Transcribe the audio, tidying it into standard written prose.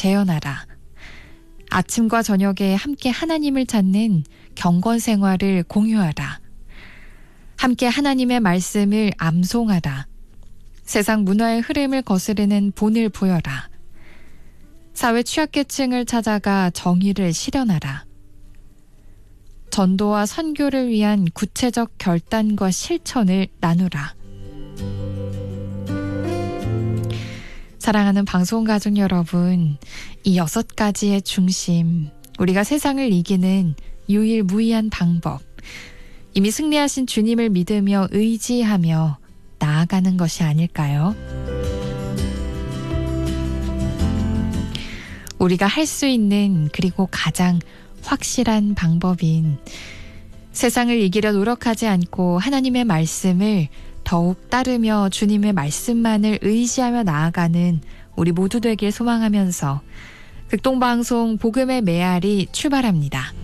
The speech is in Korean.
재현하라. 아침과 저녁에 함께 하나님을 찾는 경건 생활을 공유하라. 함께 하나님의 말씀을 암송하라. 세상 문화의 흐름을 거스르는 본을 보여라. 사회 취약계층을 찾아가 정의를 실현하라. 전도와 선교를 위한 구체적 결단과 실천을 나누라. 사랑하는 방송가족 여러분, 이 6가지의 중심, 우리가 세상을 이기는 유일무이한 방법, 이미 승리하신 주님을 믿으며 의지하며 나아가는 것이 아닐까요? 우리가 할 수 있는 그리고 가장 확실한 방법인 세상을 이기려 노력하지 않고 하나님의 말씀을 더욱 따르며 주님의 말씀만을 의지하며 나아가는 우리 모두 되길 소망하면서 극동방송 복음의 메아리 출발합니다.